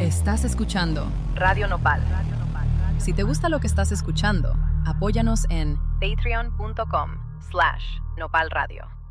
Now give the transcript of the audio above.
Estás escuchando Radio Nopal. Si te gusta lo que estás escuchando, apóyanos en Patreon.com/nopalradio.